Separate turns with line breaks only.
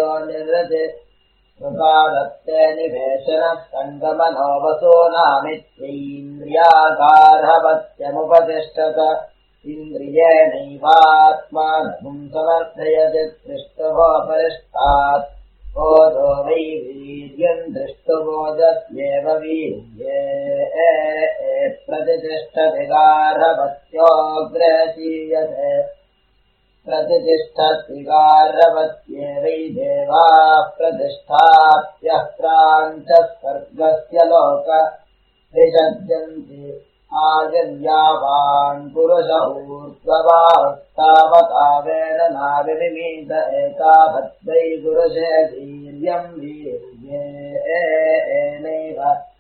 यो निर्रते कृपादत्ते निवेशनः सङ्गमनोवसो नामित्यैन्द्रियागार्हवत्यमुपतिष्ठत इन्द्रियेणैवात्मानम् समर्थयति दृष्टवोपरिष्टात् बोधो वै वीर्यम् दृष्टबोधस्येव वीर्ये प्रतिष्ठति गार्हवत्योऽग्रहीयते प्रतिष्ठति गार्हवत्येवै देवाः प्रतिष्ठाप्यः प्राञ्चः स्वर्गस्य लोक विसज्यन्ति आजन्यावान् पुरुष ऊर्ध्ववास्तावतावेन नाविमिमीत एतावद्वै पुरुषे वीर्यम् वीर्येणैव